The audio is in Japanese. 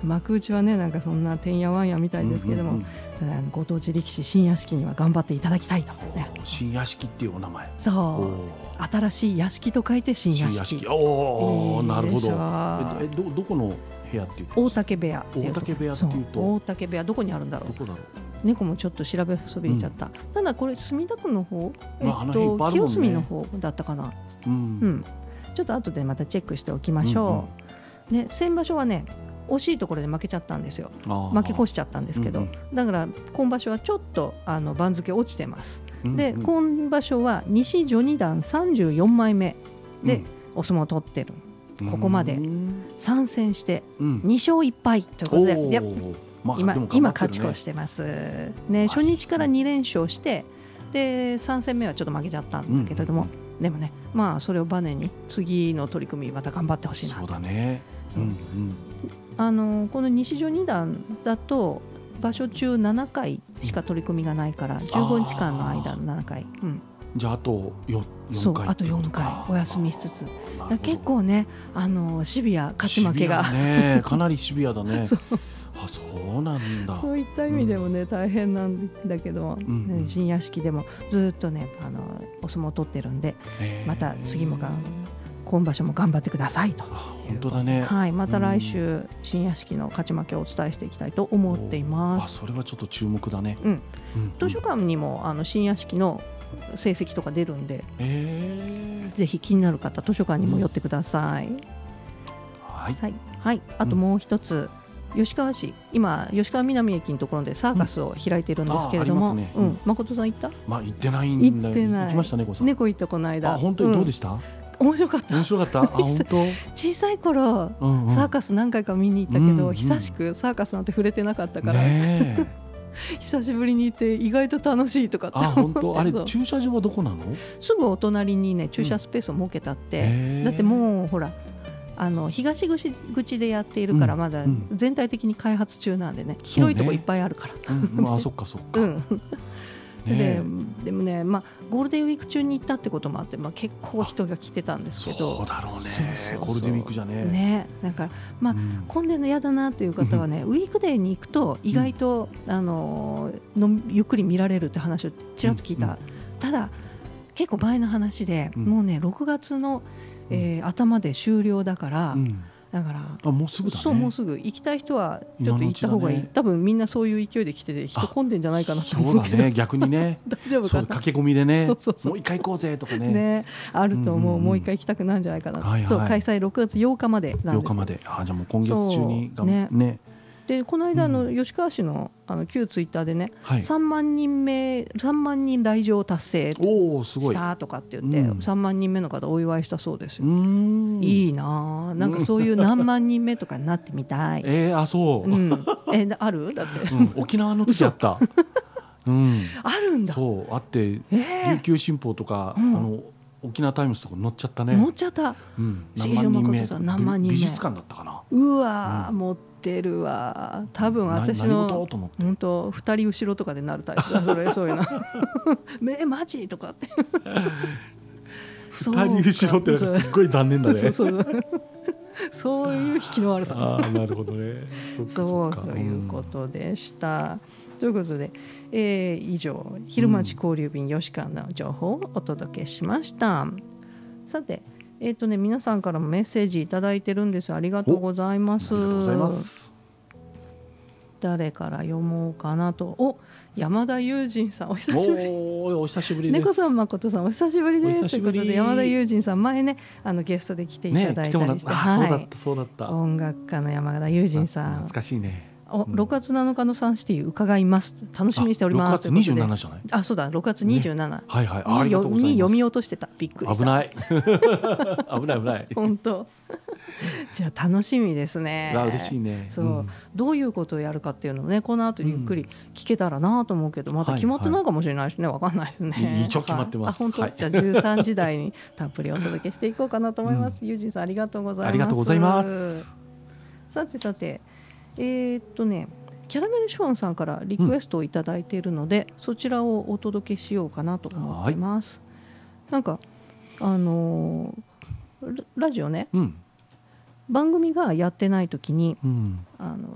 幕内はねなんかそんなてんやわんやみたいですけども、ご当地力士新屋敷には頑張っていただきたいと、ね、 新屋敷っていうお名前。 そう新しい屋敷と書いて新屋敷。 おー、なるほど。どこの部屋っていうと大竹部屋っていうと、 大竹部屋っていうと大竹部屋どこにあるんだろう。 どこだろう。 猫もちょっと調べそびれちゃった、ただこれ墨田区の方、清澄の方だったかな、ちょっと後でまたチェックしておきましょう、ね、先場所はね惜しいところで負けちゃったんですよ。負け越しちゃったんですけど、だから今場所はちょっと番付落ちてます、で今場所は西序二段34枚目でお相撲を取ってる、ここまで参戦して2勝1敗ということで、今勝ち越してます、ね、初日から2連勝してで3戦目はちょっと負けちゃったんだけれども、でもねまあそれをバネに次の取り組みまた頑張ってほしいなと。 そうだね、 この西序二段だと場所中7回しか取り組みがないから15日間の間7回、 じゃああと4回、 あと4回お休みしつつ、結構ねシビア勝ち負けがかなりシビアだねそうなんだ。 そういった意味でもね、大変なんだけど、新屋敷でもずっとねお相撲を取ってるんで、また次も今場所も頑張ってくださいと。 本当だね、 はい、また来週、新屋敷の勝ち負けをお伝えしていきたいと思っています。 それはちょっと注目だね、 図書館にも新屋敷の成績とか出るんで、ぜひ気になる方図書館にも寄ってください。はい、あともう一つ、吉川市、今吉川南駅のところでサーカスを開いてるんですけれども、誠さん行った？ 行ってないんだよ。行きました猫さん。 猫行ったこの間。 本当にどうでした？ 面白かった。 面白かった。本当。 小さい頃、サーカス何回か見に行ったけど、久しくサーカスなんて触れてなかったから、久しぶりに行って意外と楽しいとかって本当。あれ駐車場はどこなの？ すぐお隣にね駐車スペースを設けたって、だってもうほら東口でやっているからまだ全体的に開発中なんでね、広いとこいっぱいあるから。 そっかそっか。 でもね、ゴールデンウィーク中に行ったってこともあって、結構人が来てたんですけど。 そうだろうね。ゴールデンウィークじゃね。 だから混んでるの嫌だなという方はね、ウィークデーに行くと意外とゆっくり見られるって話をちらっと聞いた。ただ結構前の話で、もうね6月の頭で終了だから、だからもうすぐだね。 そう、もうすぐ行きたい人はちょっと行った方がいい。多分みんなそういう勢いで来てて人混んでんじゃないかなと思うけど。 そうだね、逆にね。 大丈夫かな。 駆け込みでね、もう一回行こうぜとかね。 あると思う。もう一回行きたくなるんじゃないかな。そう、開催6月8日までなんです。 8日まで。じゃあもう今月中にね。でこの間吉川市の旧ツイッターでね、3万人来場達成したとかって言って、3万人目の方お祝いしたそうですよ。いいな、なんかそういう何万人目とかになってみたい。 そう。 ある？だって沖縄の時あった。あるんだ。 そうあって、琉球新報とか沖縄タイムズとか載っちゃったね。 載っちゃった。 何万人目。美術館だったかな。 うわ、持ってるわ。多分私の本当2人後ろとかでなるタイプだ。そういうの。マジとかって。 2人後ろってすっごい残念だね。 そういう引きの悪さ。 なるほどね。 そういうことでした。ということで、以上昼町交流便吉川の情報をお届けしました。さて、皆さんからもメッセージいただいてるんです。ありがとうございます。 ありがとうございます。 誰から読もうかなと。山田友人さん、お久しぶり。 お久しぶりです。 猫さん誠さんお久しぶりです。ということで山田友人さん、前ねゲストで来ていただいたりして、 そうだった。 音楽家の山田友人さん、 懐かしいね。 6月7日のサンシティ伺います。楽しみにしております。 6月27じゃない？ そうだ、6月27。 はいはい。ありがとうございます。 に読み落としてた。びっくりした。 危ない。危ない。 本当。じゃあ楽しみですね。 嬉しいね。 そう、どういうことをやるかっていうのをね、この後ゆっくり聞けたらなと思うけど、まだ決まってないかもしれないしね、わかんないですね。 一応決まってます。 本当。じゃあ13時台にたっぷりお届けしていこうかなと思います。友人さんありがとうございます。 ありがとうございます。 さて、キャラメルシフォンさんからリクエストをいただいているので、そちらをお届けしようかなと思っています。なんかラジオね、番組がやってない時に